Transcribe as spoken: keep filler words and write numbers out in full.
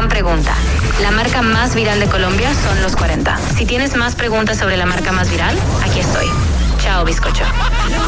Gran pregunta. La marca más viral de Colombia son los cuarenta. Si tienes más preguntas sobre la marca más viral, aquí estoy. Chao, bizcocho.